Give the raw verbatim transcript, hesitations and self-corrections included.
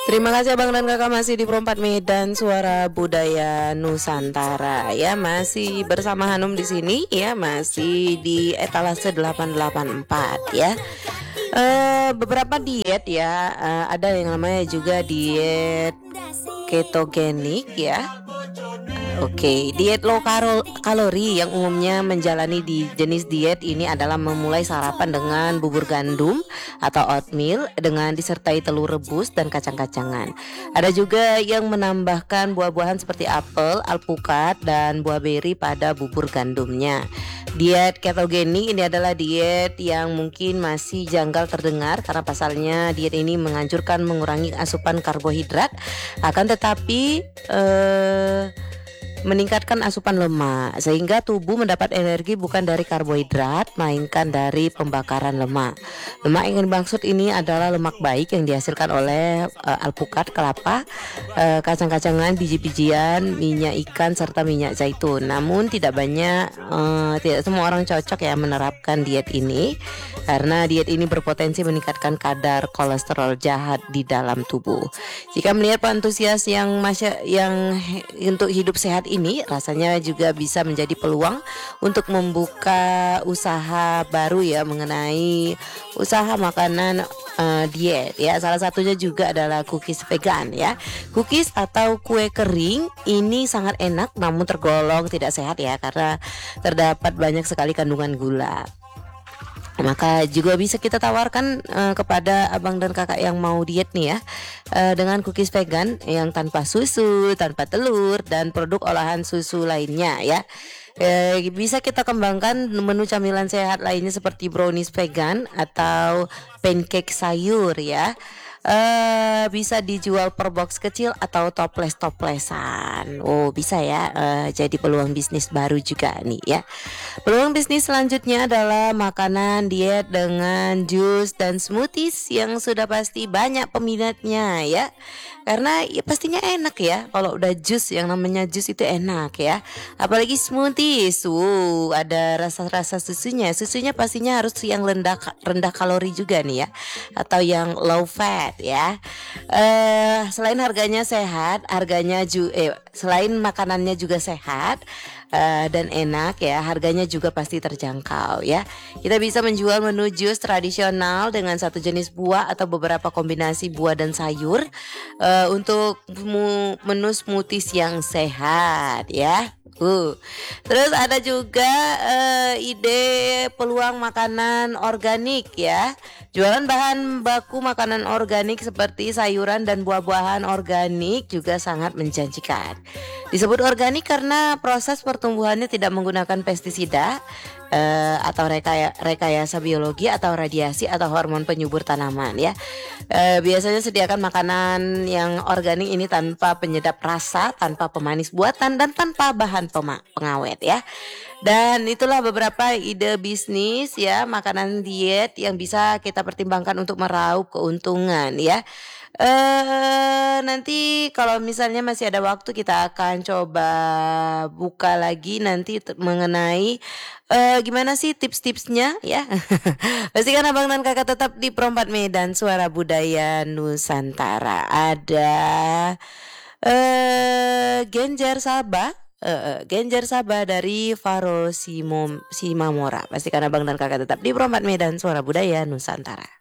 Terima kasih Abang dan Kakak masih di Pro empat Medan Suara Budaya Nusantara ya, masih bersama Hanum di sini ya, masih di etalase delapan delapan empat ya. Uh, beberapa diet ya, uh, ada yang namanya juga diet ketogenik ya. Oke, diet low kalori yang umumnya menjalani di jenis diet ini adalah memulai sarapan dengan bubur gandum atau oatmeal dengan disertai telur rebus dan kacang-kacangan. Ada juga yang menambahkan buah-buahan seperti apel, alpukat, dan buah beri pada bubur gandumnya. Diet ketogenik ini adalah diet yang mungkin masih janggal terdengar karena pasalnya diet ini menganjurkan mengurangi asupan karbohidrat, akan tetapi eh meningkatkan asupan lemak sehingga tubuh mendapat energi bukan dari karbohidrat melainkan dari pembakaran lemak. Lemak yang dimaksud ini adalah lemak baik yang dihasilkan oleh uh, alpukat, kelapa, uh, kacang-kacangan, biji-bijian, minyak ikan serta minyak zaitun. Namun tidak banyak uh, tidak semua orang cocok ya menerapkan diet ini karena diet ini berpotensi meningkatkan kadar kolesterol jahat di dalam tubuh. Jika melihat antusias yang masya, yang untuk hidup sehat ini rasanya juga bisa menjadi peluang untuk membuka usaha baru ya mengenai usaha makanan uh, diet ya. Salah satunya juga adalah cookies vegan ya. Cookies atau kue kering ini sangat enak namun tergolong tidak sehat ya karena terdapat banyak sekali kandungan gula. Maka juga bisa kita tawarkan uh, kepada abang dan kakak yang mau diet nih ya, uh, dengan cookies vegan yang tanpa susu, tanpa telur dan produk olahan susu lainnya ya. E, bisa kita kembangkan menu camilan sehat lainnya seperti brownies vegan atau pancake sayur ya. Uh, bisa dijual per box kecil atau toples-toplesan. Oh bisa ya, uh, jadi peluang bisnis baru juga nih ya. Peluang bisnis selanjutnya adalah makanan diet dengan jus dan smoothies yang sudah pasti banyak peminatnya ya. Karena ya pastinya enak ya, kalau udah jus, yang namanya jus itu enak ya. Apalagi smoothies, wow, ada rasa-rasa susunya. Susunya pastinya harus yang rendah rendah kalori juga nih ya, atau yang low fat ya. Eh, selain harganya sehat, harganya ju eh selain makanannya juga sehat uh, dan enak ya, harganya juga pasti terjangkau ya. Kita bisa menjual menu jus tradisional dengan satu jenis buah atau beberapa kombinasi buah dan sayur uh, untuk menu smoothies yang sehat ya. Uh. Terus ada juga uh, ide peluang makanan organik ya. Jualan bahan baku makanan organik seperti sayuran dan buah-buahan organik juga sangat menjanjikan. Disebut organik karena proses pertumbuhannya tidak menggunakan pestisida uh, atau rekaya, rekayasa biologi atau radiasi atau hormon penyubur tanaman ya. Uh, biasanya sediakan makanan yang organik ini tanpa penyedap rasa, tanpa pemanis buatan dan tanpa bahan pengawet ya. Dan itulah beberapa ide bisnis ya, makanan diet yang bisa kita pertimbangkan untuk meraup keuntungan ya. Eh nanti kalau misalnya masih ada waktu kita akan coba buka lagi nanti mengenai eh gimana sih tips-tipsnya ya. Pastikan abang dan kakak tetap di Pro empat Medan Suara Budaya Nusantara. Ada eh Genjer Sabah. Uh, Genjer Sabah dari Faro Simom, Simamora. Pastikan abang dan kakak tetap di Pro empat Medan Suara Budaya Nusantara.